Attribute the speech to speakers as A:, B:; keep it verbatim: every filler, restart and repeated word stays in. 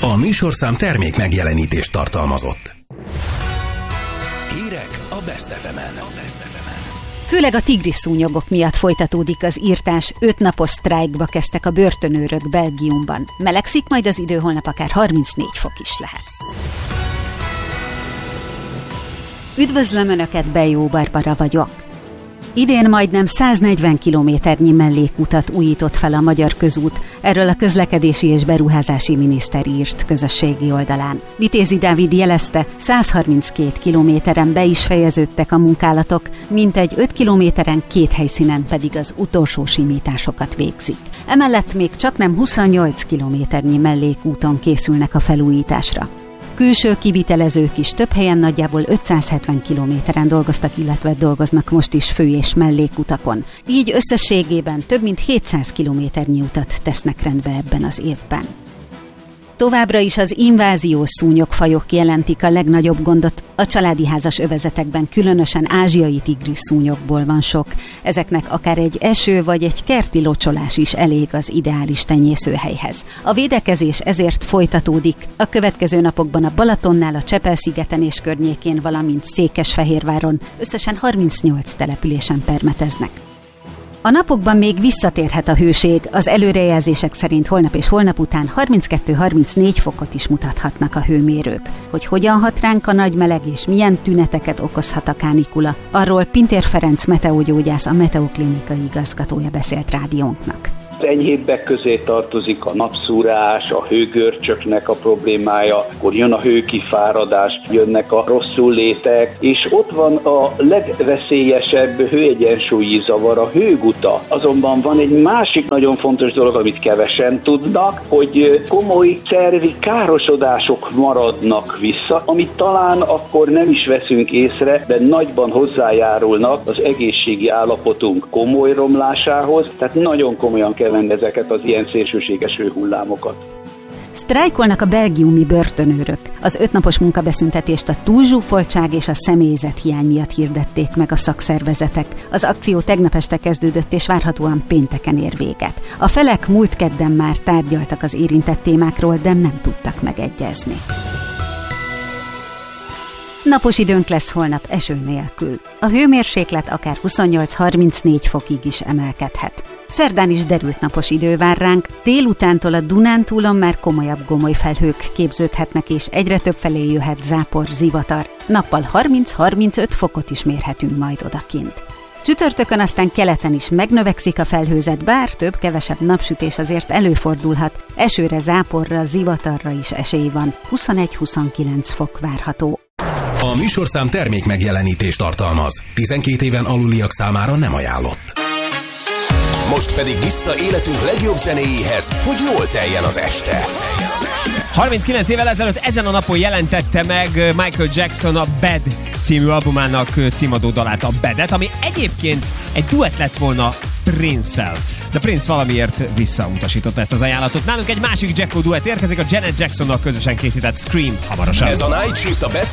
A: A műsorszám termék megjelenítést tartalmazott. Hírek a Best ef emen.
B: Főleg a tigrisszúnyogok miatt folytatódik az írtás, öt napos sztrájkba kezdtek a börtönőrök Belgiumban. Melegszik majd az idő, holnap akár harmincnégy fok is lehet. Üdvözlöm Önöket, Bejó Barbara vagyok. Idén majdnem száznegyven kilométernyi mellékutat újított fel a Magyar Közút, erről a közlekedési és beruházási miniszter írt közösségi oldalán. Vitézi Dávid jelezte, száz harminckét kilométeren be is fejeződtek a munkálatok, mintegy öt kilométeren két helyszínen pedig az utolsó simításokat végzik. Emellett még csaknem huszonnyolc kilométernyi mellékúton készülnek a felújításra. Külső kivitelezők is több helyen nagyjából ötszázhetven kilométeren dolgoztak, illetve dolgoznak most is fő- és mellékutakon. Így összességében több mint hétszáz kilométernyi utat tesznek rendbe ebben az évben. Továbbra is az inváziós szúnyogfajok jelentik a legnagyobb gondot. A családi házas övezetekben különösen ázsiai tigrisszúnyogból van sok. Ezeknek akár egy eső vagy egy kerti locsolás is elég az ideális tenyészőhelyhez. A védekezés ezért folytatódik. A következő napokban a Balatonnál, a Csepel-szigeten és környékén, valamint Székesfehérváron összesen harmincnyolc településen permeteznek. A napokban még visszatérhet a hőség, az előrejelzések szerint holnap és holnap után harminckettő-harmincnégy fokot is mutathatnak a hőmérők. Hogy hogyan hat ránk a nagy meleg és milyen tüneteket okozhat a kánikula, arról Pintér Ferenc meteogyógyász, a Meteoklinikai igazgatója beszélt rádiónknak.
C: Enyhébbek közé tartozik a napszúrás, a hőgörcsöknek a problémája, akkor jön a hőkifáradás, jönnek a rosszullétek, és ott van a legveszélyesebb hőegyensúlyi zavar, a hőguta. Azonban van egy másik nagyon fontos dolog, amit kevesen tudnak, hogy komoly szervi károsodások maradnak vissza, amit talán akkor nem is veszünk észre, de nagyban hozzájárulnak az egészségi állapotunk komoly romlásához, tehát nagyon komolyan kell venni ezeket az ilyen szélsőséges hőhullámokat.
B: Sztrájkolnak a belgiumi börtönőrök. Az ötnapos munkabeszüntetést a túlzsúfoltság és a személyzethiány miatt hirdették meg a szakszervezetek. Az akció tegnap este kezdődött és várhatóan pénteken ér véget. A felek múlt kedden már tárgyaltak az érintett témákról, de nem tudtak megegyezni. Napos időnk lesz holnap eső nélkül. A hőmérséklet akár huszonnyolc-harmincnégy fokig is emelkedhet. Szerdán is derült napos idő vár ránk, délutántól a Dunántúlon már komolyabb gomoly felhők képződhetnek, és egyre több felé jöhet zápor, zivatar. Nappal harminc-harmincöt fokot is mérhetünk majd odakint. Csütörtökön aztán keleten is megnövekszik a felhőzet, bár több-kevesebb napsütés azért előfordulhat. Esőre, záporra, zivatarra is esély van. huszonegy-huszonkilenc fok várható.
A: A műsorszám termék megjelenítést tartalmaz. tizenkét éven aluliak számára nem ajánlott. Most pedig vissza életünk legjobb zenéjéhez, hogy jól teljen az este.
D: harminckilenc évvel ezelőtt ezen a napon jelentette meg Michael Jackson a Bad című albumának címadó dalát, a Badet, ami egyébként egy duett lett volna Prince-szel. De Prince valamiért visszautasította ezt az ajánlatot. Nálunk egy másik Jacko duett érkezik, a Janet Jacksonnal közösen készített Scream hamarosan.
A: Ez a Night Shift a Best